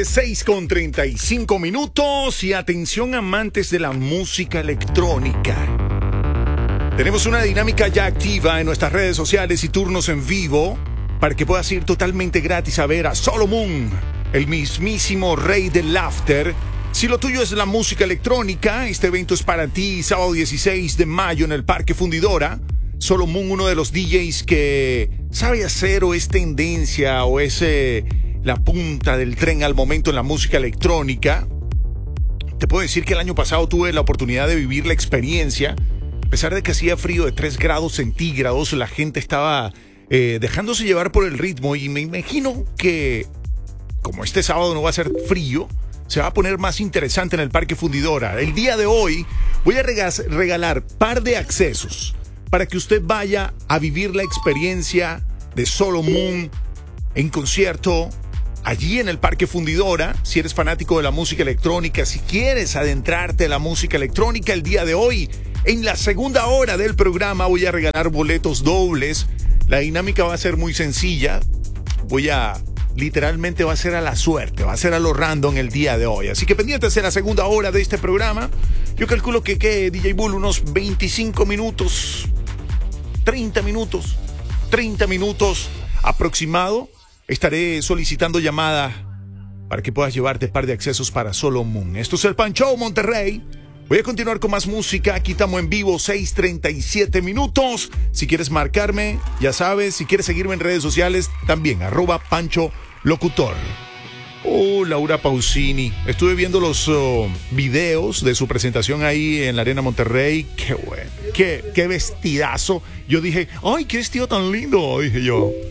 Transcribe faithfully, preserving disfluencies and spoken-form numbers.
tarde, seis con treinta y cinco minutos. Y atención, amantes de la música electrónica. Tenemos una dinámica ya activa en nuestras redes sociales y turnos en vivo para que puedas ir totalmente gratis a ver a Solomun, el mismísimo rey del after. Si lo tuyo es la música electrónica, este evento es para ti. Sábado dieciséis de mayo en el Parque Fundidora. Solomun, uno de los D Js que sabe hacer o es tendencia o es eh, la punta del tren al momento en la música electrónica. Te puedo decir que el año pasado tuve la oportunidad de vivir la experiencia. A pesar de que hacía frío de tres grados centígrados, la gente estaba eh, dejándose llevar por el ritmo, y me imagino que, como este sábado no va a ser frío, se va a poner más interesante en el Parque Fundidora. El día de hoy voy a regas- regalar par de accesos para que usted vaya a vivir la experiencia de Solomun en concierto allí en el Parque Fundidora. Si eres fanático de la música electrónica, si quieres adentrarte en la música electrónica, el día de hoy, en la segunda hora del programa, voy a regalar boletos dobles. La dinámica va a ser muy sencilla. Voy a... Literalmente va a ser a la suerte, va a ser a lo random el día de hoy. Así que pendientes en la segunda hora de este programa. Yo calculo que, que D J Bull, unos veinticinco minutos, treinta minutos, treinta minutos aproximado. Estaré solicitando llamada para que puedas llevarte par de accesos para Solomun. Esto es el Pancho Monterrey. Voy a continuar con más música. Aquí estamos en vivo, seis treinta y siete minutos. Si quieres marcarme, ya sabes. Si quieres seguirme en redes sociales, también, arroba Pancho Locutor. Oh, Laura Pausini. Estuve viendo los uh, videos de su presentación ahí en la Arena Monterrey. Qué bueno. Qué, qué vestidazo. Yo dije, ay, qué vestido tan lindo, dije yo.